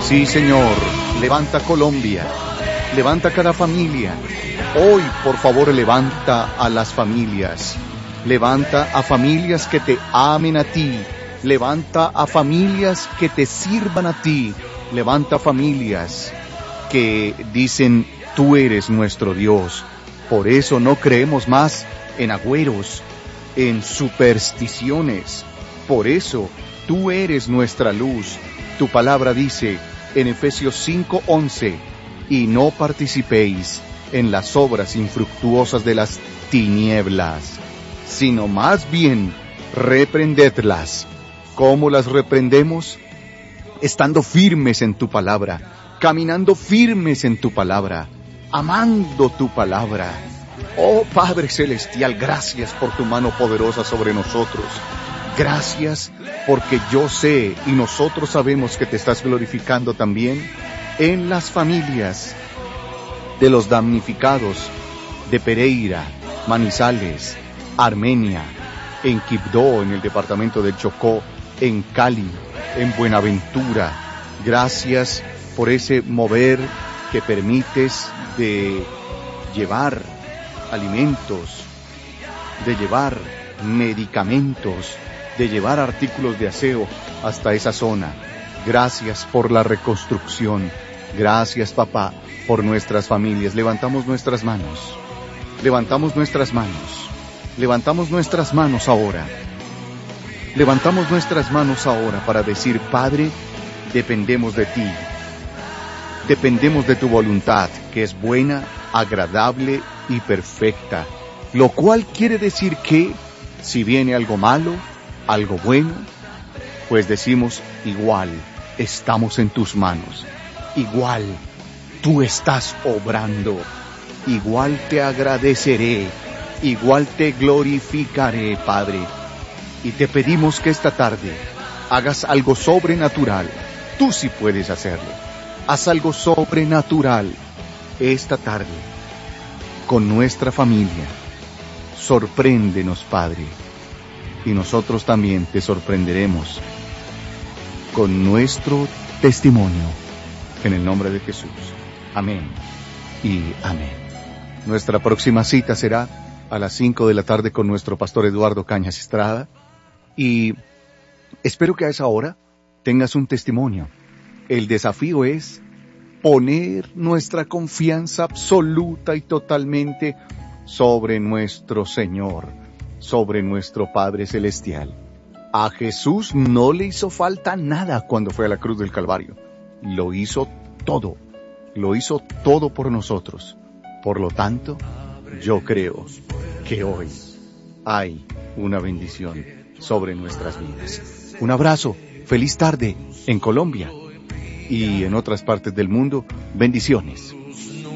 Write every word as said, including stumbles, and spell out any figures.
Sí, Señor, levanta Colombia, levanta cada familia. Hoy, por favor, levanta a las familias. Levanta a familias que te amen a ti. Levanta a familias que te sirvan a ti. Levanta familias que dicen, tú eres nuestro Dios. Por eso no creemos más en agüeros, en supersticiones. Por eso tú eres nuestra luz. Tu palabra dice en Efesios cinco once, y no participéis en las obras infructuosas de las tinieblas, sino más bien reprendedlas. ¿Cómo las reprendemos? Estando firmes en tu palabra, caminando firmes en tu palabra, amando tu palabra. Oh Padre Celestial, gracias por tu mano poderosa sobre nosotros. Gracias porque yo sé y nosotros sabemos que te estás glorificando también en las familias de los damnificados de Pereira, Manizales, Armenia, en Quibdó, en el departamento del Chocó, en Cali, en Buenaventura. Gracias por ese mover que permites de llevar alimentos, de llevar medicamentos, de llevar artículos de aseo hasta esa zona. Gracias por la reconstrucción. Gracias, papá, por nuestras familias. Levantamos nuestras manos. Levantamos nuestras manos. Levantamos nuestras manos ahora. Levantamos nuestras manos ahora para decir, Padre, dependemos de ti. Dependemos de tu voluntad, que es buena, agradable y perfecta. Lo cual quiere decir que, si viene algo malo, algo bueno, pues decimos, igual, estamos en tus manos. Igual, tú estás obrando. Igual te agradeceré. Igual te glorificaré, Padre. Y te pedimos que esta tarde hagas algo sobrenatural. Tú sí puedes hacerlo. Haz algo sobrenatural esta tarde con nuestra familia. Sorpréndenos, Padre. Y nosotros también te sorprenderemos con nuestro testimonio. En el nombre de Jesús. Amén y amén. Nuestra próxima cita será a las cinco de la tarde con nuestro pastor Eduardo Cañas Estrada. Y espero que a esa hora tengas un testimonio. El desafío es poner nuestra confianza absoluta y totalmente sobre nuestro Señor, sobre nuestro Padre Celestial. A Jesús no le hizo falta nada cuando fue a la cruz del Calvario. Lo hizo todo. Lo hizo todo por nosotros. Por lo tanto, yo creo que hoy hay una bendición sobre nuestras vidas. Un abrazo, feliz tarde en Colombia y en otras partes del mundo. Bendiciones.